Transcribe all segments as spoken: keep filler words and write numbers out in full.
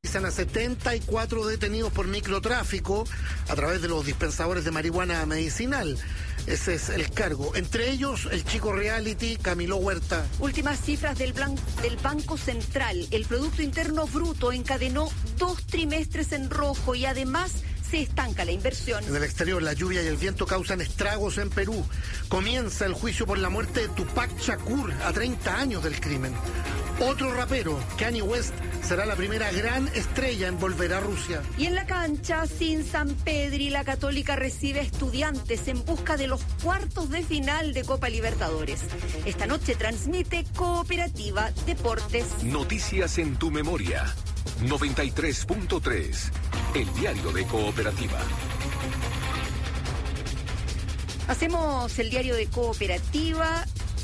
a setenta y cuatro detenidos por microtráfico a través de los dispensadores de marihuana medicinal. Ese es el cargo. Entre ellos, el chico reality Camilo Huerta. Últimas cifras del, blan- del Banco Central. El Producto Interno Bruto encadenó dos trimestres en rojo y además se estanca la inversión. En el exterior, la lluvia y el viento causan estragos en Perú. Comienza el juicio por la muerte de Tupac Shakur a treinta años del crimen. Otro rapero, Kanye West, será la primera gran estrella en volver a Rusia. Y en la cancha, sin San Pedri, la Católica recibe a Estudiantes en busca de los cuartos de final de Copa Libertadores. Esta noche transmite Cooperativa Deportes. Noticias en tu memoria. noventa y tres punto tres. El diario de Cooperativa. Hacemos el diario de Cooperativa.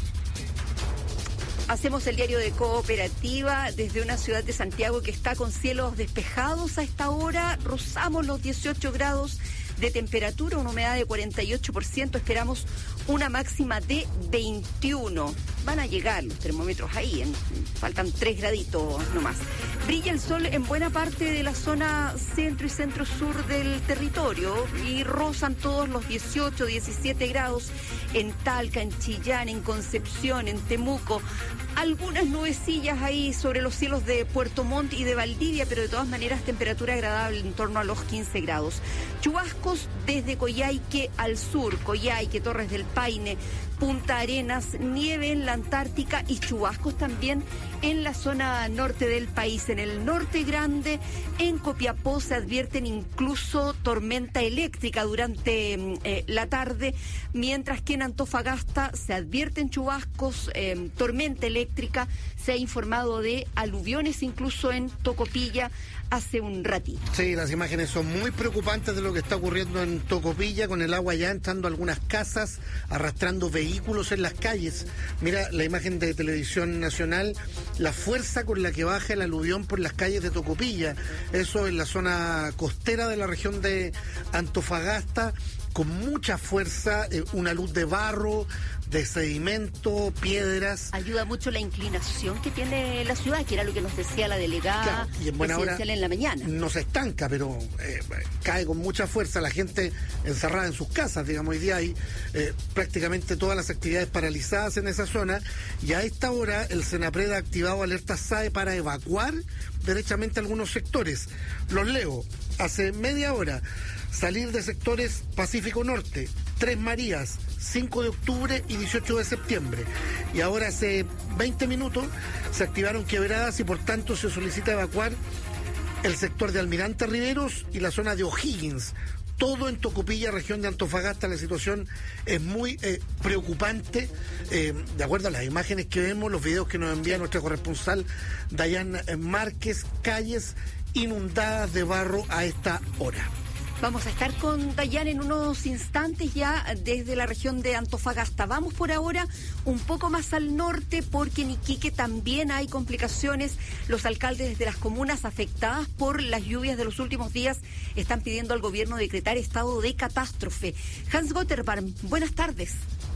Hacemos el diario de Cooperativa desde una ciudad de Santiago que está con cielos despejados a esta hora. Rozamos los dieciocho grados de temperatura, una humedad de cuarenta y ocho por ciento. Esperamos una máxima de veintiuno. Van a llegar los termómetros ahí, en, faltan tres graditos nomás. Brilla el sol en buena parte de la zona centro y centro-sur del territorio y rozan todos los dieciocho, diecisiete grados en Talca, en Chillán, en Concepción, en Temuco. Algunas nubecillas ahí sobre los cielos de Puerto Montt y de Valdivia, pero de todas maneras temperatura agradable en torno a los quince grados. Chubascos desde Coyhaique al sur, Coyhaique, Torres del Paine, Punta Arenas, nieve en la Antártica y chubascos también en la zona norte del país. En el norte grande, en Copiapó, se advierten incluso tormenta eléctrica durante eh, la tarde, mientras que en Antofagasta se advierten chubascos, eh, tormenta eléctrica. Se ha informado de aluviones incluso en Tocopilla hace un ratito. Sí, las imágenes son muy preocupantes de lo que está ocurriendo en Tocopilla, con el agua ya entrando a algunas casas, arrastrando vehículos en las calles. Mira la imagen de Televisión Nacional, la fuerza con la que baja el aluvión por las calles de Tocopilla. Eso en la zona costera de la región de Antofagasta, con mucha fuerza, eh, una luz de barro, de sedimento, piedras. Ayuda mucho la inclinación que tiene la ciudad, que era lo que nos decía la delegada Claro, y en buena hora presidencial en la mañana. No se estanca, pero eh, cae con mucha fuerza, la gente encerrada en sus casas, digamos. Hoy día hay eh, prácticamente todas las actividades paralizadas en esa zona, y a esta hora el Senapred ha activado alerta S A E para evacuar derechamente algunos sectores. Los leo. Hace media hora, salir de sectores Pacífico Norte, Tres Marías, cinco de octubre y dieciocho de septiembre. Y ahora hace veinte minutos se activaron quebradas y por tanto se solicita evacuar el sector de Almirante Riveros y la zona de O'Higgins. Todo en Tocopilla, región de Antofagasta. La situación es muy eh, preocupante, eh, de acuerdo a las imágenes que vemos, los videos que nos envía nuestra corresponsal Dayan Márquez, calles inundadas de barro a esta hora. Vamos a estar con Dayan en unos instantes ya desde la región de Antofagasta. Vamos por ahora un poco más al norte porque en Iquique también hay complicaciones. Los alcaldes de las comunas afectadas por las lluvias de los últimos días están pidiendo al gobierno decretar estado de catástrofe. Hans Gotterbarm, buenas tardes.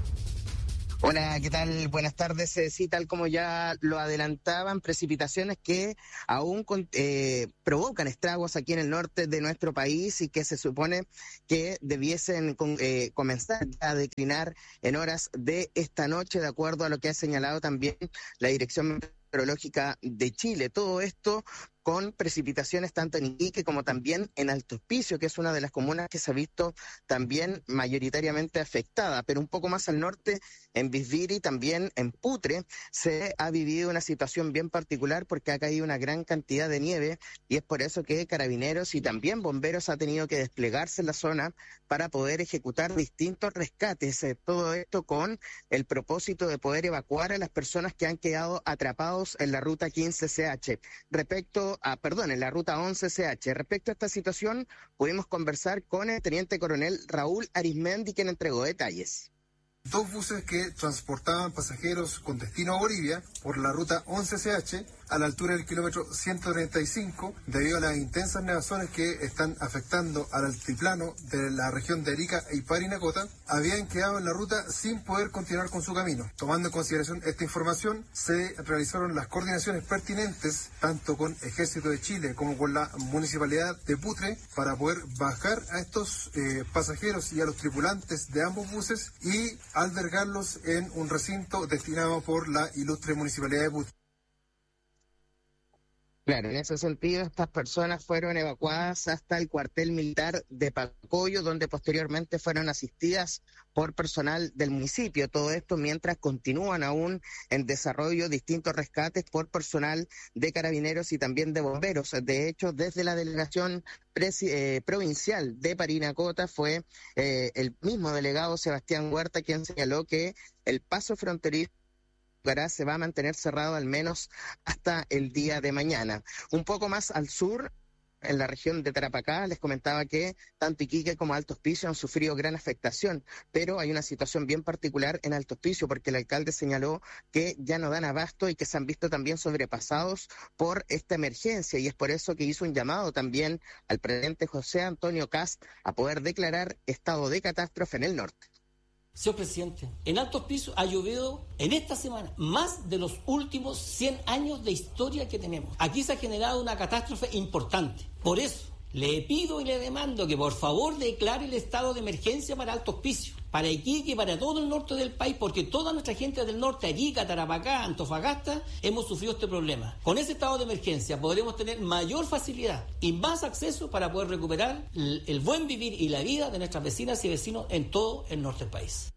Hola, ¿qué tal? Buenas tardes. Eh, sí, tal como ya lo adelantaban, precipitaciones que aún con, eh, provocan estragos aquí en el norte de nuestro país y que se supone que debiesen con, eh, comenzar a declinar en horas de esta noche, de acuerdo a lo que ha señalado también la Dirección Meteorológica de Chile. Todo esto con precipitaciones tanto en Iquique como también en Alto Hospicio, que es una de las comunas que se ha visto también mayoritariamente afectada, pero un poco más al norte, en Bisbiri, también en Putre, se ha vivido una situación bien particular porque ha caído una gran cantidad de nieve y es por eso que carabineros y también bomberos han tenido que desplegarse en la zona para poder ejecutar distintos rescates, eh, todo esto con el propósito de poder evacuar a las personas que han quedado atrapados en la ruta quince C H. Respecto a, perdón, en la ruta once C H. Respecto a esta situación, pudimos conversar con el teniente coronel Raúl Arismendi, quien entregó detalles. Dos buses que transportaban pasajeros con destino a Bolivia por la ruta once C H a la altura del kilómetro ciento treinta y cinco, debido a las intensas nevazones que están afectando al altiplano de la región de Arica y Parinacota, habían quedado en la ruta sin poder continuar con su camino. Tomando en consideración esta información, se realizaron las coordinaciones pertinentes, tanto con Ejército de Chile como con la Municipalidad de Putre, para poder bajar a estos eh, pasajeros y a los tripulantes de ambos buses y albergarlos en un recinto destinado por la ilustre Municipalidad de Putre. Claro, en ese sentido, estas personas fueron evacuadas hasta el cuartel militar de Pacoyo, donde posteriormente fueron asistidas por personal del municipio. Todo esto mientras continúan aún en desarrollo distintos rescates por personal de carabineros y también de bomberos. De hecho, desde la delegación presi- eh, provincial de Parinacota fue eh, el mismo delegado Sebastián Huerta quien señaló que el paso fronterizo se va a mantener cerrado al menos hasta el día de mañana. Un poco más al sur, en la región de Tarapacá, les comentaba que tanto Iquique como Alto Hospicio han sufrido gran afectación, pero hay una situación bien particular en Alto Hospicio porque el alcalde señaló que ya no dan abasto y que se han visto también sobrepasados por esta emergencia, y es por eso que hizo un llamado también al presidente José Antonio Kast a poder declarar estado de catástrofe en el norte. Señor presidente, en Alto Hospicio ha llovido en esta semana más de los últimos cien años de historia que tenemos. Aquí se ha generado una catástrofe importante. Por eso le pido y le demando que por favor declare el estado de emergencia para Alto Hospicio, para Iquique y para todo el norte del país, porque toda nuestra gente del norte, Arica, Tarapacá, Antofagasta, hemos sufrido este problema. Con ese estado de emergencia podremos tener mayor facilidad y más acceso para poder recuperar el, el buen vivir y la vida de nuestras vecinas y vecinos en todo el norte del país.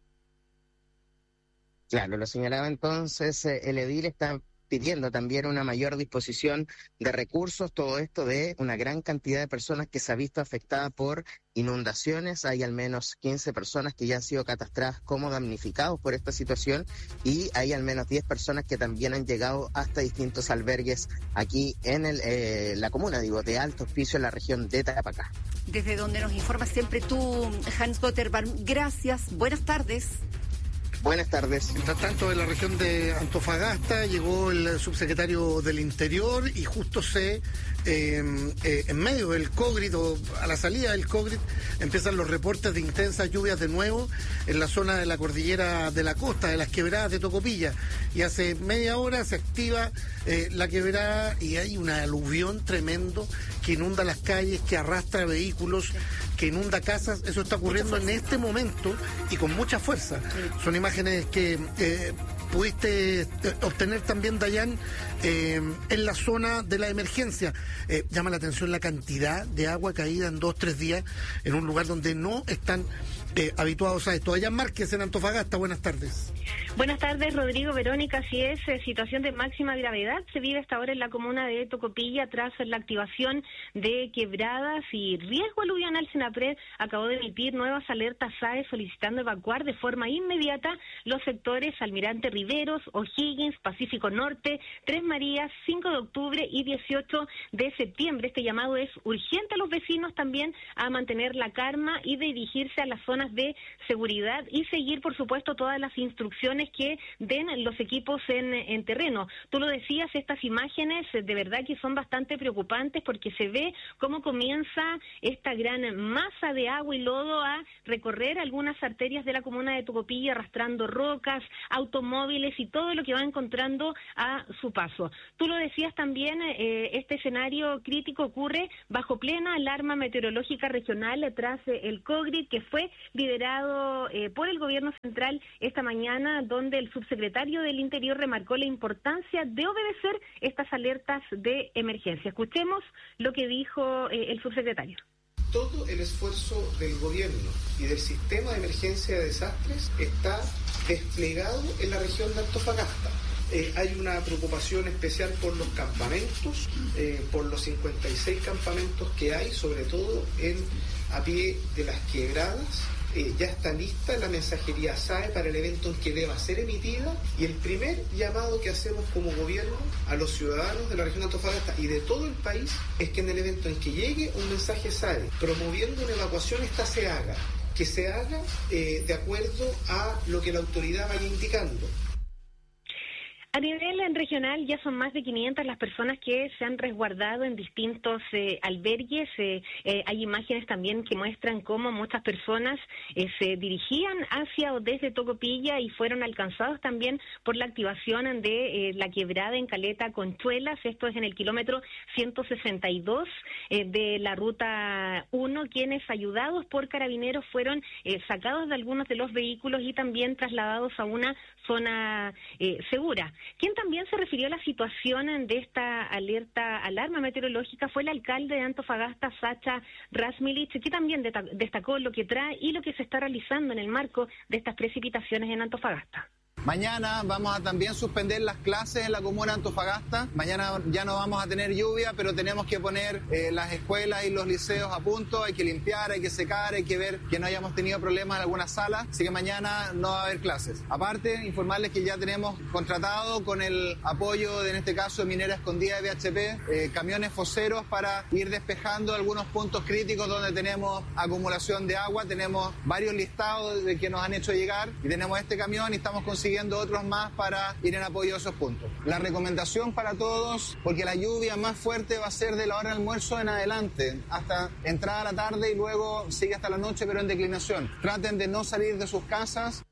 Claro, lo señalaba entonces, eh, el edil está pidiendo también una mayor disposición de recursos, todo esto de una gran cantidad de personas que se ha visto afectada por inundaciones. Hay al menos quince personas que ya han sido catastradas como damnificados por esta situación y hay al menos diez personas que también han llegado hasta distintos albergues aquí en el, eh, la comuna, digo, de Alto Hospicio, en la región de Tarapacá. Desde donde nos informas siempre tú, Hans Gotterbaum. Gracias, buenas tardes. Buenas tardes. Mientras tanto, en la región de Antofagasta llegó el subsecretario del Interior y justo se, eh, eh, en medio del Cogrit, o a la salida del Cogrit, empiezan los reportes de intensas lluvias de nuevo en la zona de la cordillera de la costa, de las quebradas de Tocopilla. Y hace media hora se activa eh, la quebrada y hay un aluvión tremendo que inunda las calles, que arrastra vehículos, que inunda casas. Eso está ocurriendo en este momento y con mucha fuerza. Son imágenes que eh, pudiste eh, obtener también, Dayan, eh, en la zona de la emergencia. Eh, llama la atención la cantidad de agua caída en dos, tres días en un lugar donde no están eh, habituados a esto. Dayan Márquez, en Antofagasta, buenas tardes. Buenas tardes, Rodrigo, Verónica. Así es, eh, situación de máxima gravedad se vive hasta ahora en la comuna de Tocopilla tras la activación de quebradas y riesgo aluvional. Senapred acabó de emitir nuevas alertas S A E solicitando evacuar de forma inmediata los sectores Almirante Riveros, O'Higgins, Pacífico Norte, Tres Marías, cinco de octubre y dieciocho de septiembre. Este llamado es urgente a los vecinos también a mantener la calma y dirigirse a las zonas de seguridad y seguir, por supuesto, todas las instrucciones que den los equipos en, en terreno. Tú lo decías, estas imágenes de verdad que son bastante preocupantes porque se ve cómo comienza esta gran masa de agua y lodo a recorrer algunas arterias de la comuna de Tocopilla, arrastrando rocas, automóviles y todo lo que va encontrando a su paso. Tú lo decías también, eh, este escenario crítico ocurre bajo plena alarma meteorológica regional tras eh, el Cogrit, que fue liderado eh, por el gobierno central esta mañana, donde el subsecretario del Interior remarcó la importancia de obedecer estas alertas de emergencia. Escuchemos lo que dijo eh, el subsecretario. Todo el esfuerzo del gobierno y del sistema de emergencia de desastres está desplegado en la región de Antofagasta. Eh, hay una preocupación especial por los campamentos, eh, por los cincuenta y seis campamentos que hay, sobre todo en a pie de las quebradas. Eh, ya está lista la mensajería S A E para el evento en que deba ser emitida, y el primer llamado que hacemos como gobierno a los ciudadanos de la región de Antofagasta y de todo el país es que en el evento en que llegue un mensaje S A E promoviendo una evacuación, esta se haga, que se haga eh, de acuerdo a lo que la autoridad vaya indicando. A nivel regional ya son más de quinientas las personas que se han resguardado en distintos eh, albergues. Eh, eh, hay imágenes también que muestran cómo muchas personas eh, se dirigían hacia o desde Tocopilla y fueron alcanzados también por la activación de eh, la quebrada en Caleta Conchuelas. Esto es en el kilómetro ciento sesenta y dos eh, de la ruta uno, quienes ayudados por carabineros fueron eh, sacados de algunos de los vehículos y también trasladados a una zona eh, segura. Quien también se refirió a la situación de esta alerta alarma meteorológica fue el alcalde de Antofagasta, Sacha Razmilich, que también destacó lo que trae y lo que se está realizando en el marco de estas precipitaciones en Antofagasta. Mañana vamos a también suspender las clases en la comuna de Antofagasta. Mañana ya no vamos a tener lluvia, pero tenemos que poner eh, las escuelas y los liceos a punto. Hay que limpiar, hay que secar, hay que ver que no hayamos tenido problemas en algunas salas. Así que mañana no va a haber clases. Aparte, informarles que ya tenemos contratado con el apoyo, de, en este caso, de Minera Escondida de B H P, eh, camiones foceros para ir despejando algunos puntos críticos donde tenemos acumulación de agua. Tenemos varios listados de que nos han hecho llegar y tenemos este camión y estamos consiguiendo otros más para ir en apoyo a esos puntos. La recomendación para todos, porque la lluvia más fuerte va a ser de la hora del almuerzo en adelante, hasta entrada a la tarde y luego sigue hasta la noche, pero en declinación. Traten de no salir de sus casas.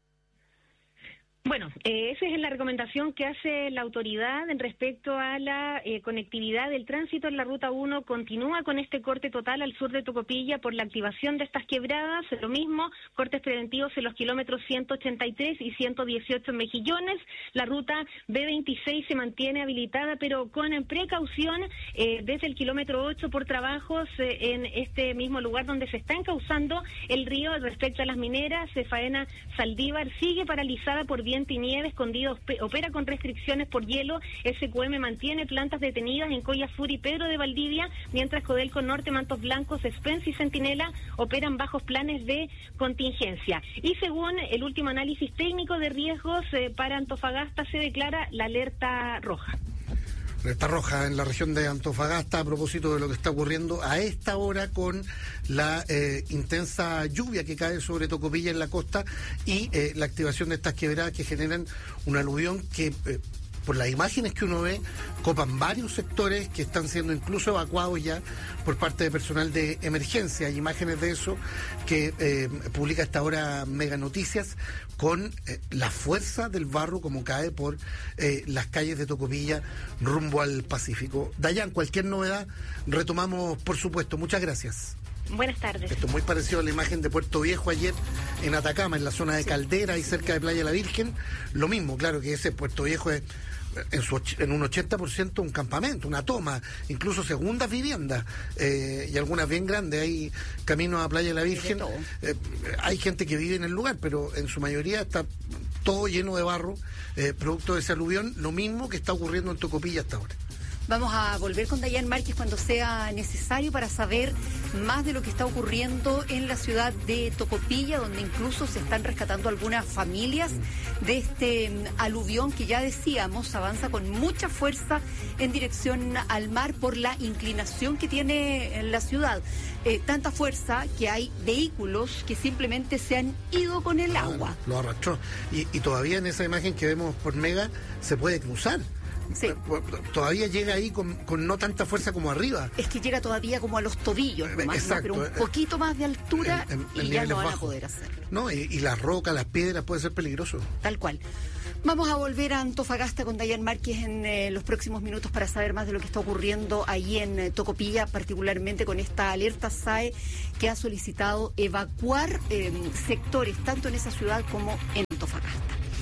Bueno, eh, esa es la recomendación que hace la autoridad en respecto a la eh, conectividad del tránsito en la Ruta uno. Continúa con este corte total al sur de Tocopilla por la activación de estas quebradas. Lo mismo, cortes preventivos en los kilómetros ciento ochenta y tres y ciento dieciocho en Mejillones. La ruta B veintiséis se mantiene habilitada, pero con precaución eh, desde el kilómetro ocho por trabajos eh, en este mismo lugar donde se está encauzando el río. Respecto a las mineras, eh, Faena Saldívar sigue paralizada por viento y nieve. Escondido opera con restricciones por hielo. S Q M mantiene plantas detenidas en Coya Sur y Pedro de Valdivia, mientras Codelco Norte, Mantos Blancos, Spence y Centinela operan bajos planes de contingencia. Y según el último análisis técnico de riesgos eh, para Antofagasta, se declara la alerta roja. Alerta roja en la región de Antofagasta a propósito de lo que está ocurriendo a esta hora con la eh, intensa lluvia que cae sobre Tocopilla en la costa y eh, la activación de estas quebradas que generan un aluvión que, eh, por las imágenes que uno ve, copan varios sectores que están siendo incluso evacuados ya por parte de personal de emergencia. Hay imágenes de eso que eh, publica esta hora Mega Noticias con eh, la fuerza del barro como cae por eh, las calles de Tocopilla rumbo al Pacífico. Dayan, cualquier novedad retomamos, por supuesto. Muchas gracias. Buenas tardes. Esto es muy parecido a la imagen de Puerto Viejo ayer en Atacama, en la zona de Caldera y cerca de Playa La Virgen. Lo mismo, claro que ese Puerto Viejo es en, su, en un ochenta por ciento un campamento, una toma, incluso segundas viviendas eh, y algunas bien grandes. Hay caminos a Playa La Virgen, eh, hay gente que vive en el lugar, pero en su mayoría está todo lleno de barro, eh, producto de ese aluvión, lo mismo que está ocurriendo en Tocopilla hasta ahora. Vamos a volver con Dayan Márquez cuando sea necesario para saber más de lo que está ocurriendo en la ciudad de Tocopilla, donde incluso se están rescatando algunas familias de este aluvión que ya decíamos avanza con mucha fuerza en dirección al mar por la inclinación que tiene la ciudad. Eh, tanta fuerza que hay vehículos que simplemente se han ido con el agua. Lo arrastró. Y, y todavía en esa imagen que vemos por Mega se puede cruzar. Sí. Todavía llega ahí con, con no tanta fuerza como arriba. Es que llega todavía como a los tobillos, nomás, exacto, ¿no? Pero un poquito más de altura en, en, y ya no van bajos. a poder hacerlo. No, y, y las rocas, las piedras, puede ser peligroso. Tal cual. Vamos a volver a Antofagasta con Dayan Márquez en eh, los próximos minutos para saber más de lo que está ocurriendo ahí en eh, Tocopilla, particularmente con esta alerta S A E que ha solicitado evacuar eh, sectores, tanto en esa ciudad como en Antofagasta.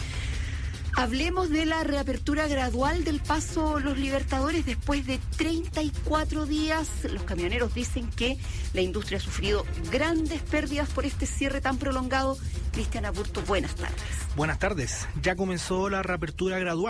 Hablemos de la reapertura gradual del Paso Los Libertadores después de treinta y cuatro días. Los camioneros dicen que la industria ha sufrido grandes pérdidas por este cierre tan prolongado. Cristian Aburto, buenas tardes. Buenas tardes. Ya comenzó la reapertura gradual